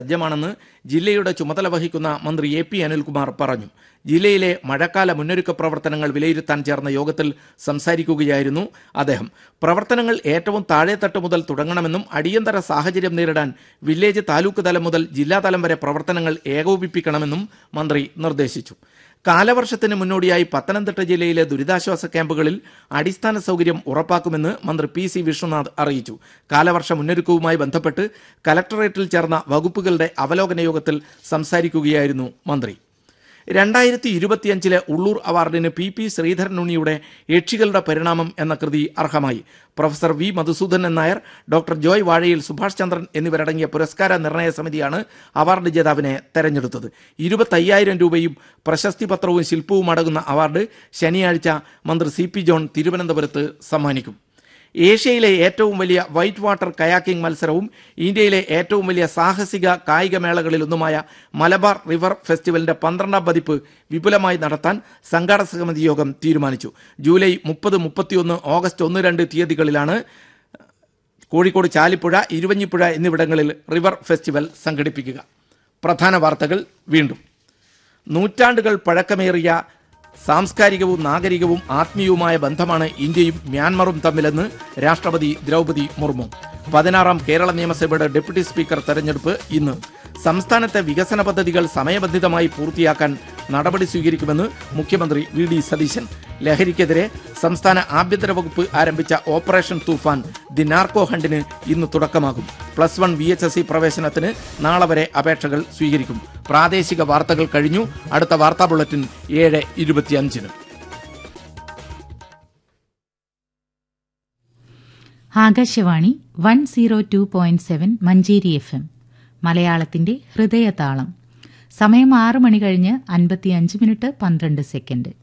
സജ്ജമാണെന്ന് ജില്ലയുടെ ചുമതല വഹിക്കുന്ന മന്ത്രി എ.പി. അനിൽകുമാർ പറഞ്ഞു. ജില്ലയിലെ മഴക്കാല മുന്നൊരുക്ക പ്രവർത്തനങ്ങൾ വിലയിരുത്താൻ ചേർന്ന യോഗത്തിൽ സംസാരിക്കുകയായിരുന്നു അദ്ദേഹം. പ്രവർത്തനങ്ങൾ ഏറ്റവും താഴെത്തട്ട് മുതൽ തുടങ്ങണമെന്നും അടിയന്തര സാഹചര്യം നേരിടാൻ വില്ലേജ് താലൂക്ക് തലം മുതൽ ജില്ലാതലം വരെ പ്രവർത്തനങ്ങൾ ഏകോപിപ്പിക്കണമെന്നും മന്ത്രി നിർദ്ദേശിച്ചു. കാലവർഷത്തിന് മുന്നോടിയായി പത്തനംതിട്ട ജില്ലയിലെ ദുരിതാശ്വാസ ക്യാമ്പുകളിൽ അടിസ്ഥാന സൗകര്യം ഉറപ്പാക്കുമെന്ന് മന്ത്രി പി.സി. വിഷ്ണുനാഥ് അറിയിച്ചു. കാലവർഷ മുന്നൊരുക്കവുമായി ബന്ധപ്പെട്ട് കലക്ടറേറ്റിൽ ചേർന്ന വകുപ്പുകളുടെ അവലോകന യോഗത്തിൽ സംസാരിക്കുകയായിരുന്നു മന്ത്രി. 2025 ഉള്ളൂർ അവാർഡിന് പി ശ്രീധരൻ ഉണ്ണിയുടെ യക്ഷികളുടെ പരിണാമം എന്ന കൃതി അർഹമായി. Professor V Madhusoodanan Nair, doctor Joy വാഴയിൽ, സുഭാഷ് ചന്ദ്രൻ എന്നിവരടങ്ങിയ പുരസ്കാര നിർണയ സമിതിയാണ് അവാർഡ് ജേതാവിനെ തെരഞ്ഞെടുത്തത്. 25,000 രൂപയും പ്രശസ്തി പത്രവും ശില്പവും അടങ്ങുന്ന അവാർഡ് ശനിയാഴ്ച മന്ത്രി സി.പി. ജോൺ തിരുവനന്തപുരത്ത് സമ്മാനിക്കും. ഏഷ്യയിലെ ഏറ്റവും വലിയ വൈറ്റ് വാട്ടർ കയാക്കിംഗ് മത്സരവും ഇന്ത്യയിലെ ഏറ്റവും വലിയ സാഹസിക കായിക മേളകളിലൊന്നുമായ മലബാർ റിവർ ഫെസ്റ്റിവലിന്റെ 12ാം പതിപ്പ് വിപുലമായി നടത്താൻ സംഘാടക സമിതി യോഗം തീരുമാനിച്ചു. ജൂലൈ 30, 31, ഓഗസ്റ്റ് 1, 2 തീയതികളിലാണ് കോഴിക്കോട് ചാലിപ്പുഴ, ഇരുവഞ്ഞിപ്പുഴ എന്നിവിടങ്ങളിൽ റിവർ ഫെസ്റ്റിവൽ സംഘടിപ്പിക്കുക. പ്രധാന വാർത്തകൾ വീണ്ടും. നൂറ്റാണ്ടുകൾ പഴക്കമേറിയ സാംസ്കാരികവും നാഗരികവും ആത്മീയവുമായ ബന്ധമാണ് ഇന്ത്യയും മ്യാൻമറും തമ്മിലെന്ന് രാഷ്ട്രപതി ദ്രൗപദി മുർമു. 16ാം കേരള നിയമസഭയുടെ ഡെപ്യൂട്ടി സ്പീക്കർ തെരഞ്ഞെടുപ്പ് ഇന്ന്. സംസ്ഥാനത്തെ വികസന പദ്ധതികൾ സമയബന്ധിതമായി പൂർത്തിയാക്കാൻ നടപടി സ്വീകരിക്കുമെന്ന് മുഖ്യമന്ത്രി വി ഡി സതീശൻ. ലഹരിക്കെതിരെ സംസ്ഥാന ആഭ്യന്തര വകുപ്പ് ആരംഭിച്ച ഓപ്പറേഷൻ തൂഫാൻ ദി നാർക്കോ ഹണ്ടിന് ഇന്ന് തുടക്കമാകും. +1 VHSE പ്രവേശനത്തിന് നാളെ വരെ അപേക്ഷകൾ സ്വീകരിക്കും. പ്രാദേശിക വാർത്തകൾ കഴിഞ്ഞു. അടുത്ത വാർത്താ ബുള്ളറ്റിൻ 7:25. ആകാശവാണി 102.7 മഞ്ചേരി FM മലയാളത്തിന്റെ ഹൃദയതാളം. സമയം 6 മണി കഴിഞ്ഞ് 55 മിനിറ്റ് 12 സെക്കൻഡ്.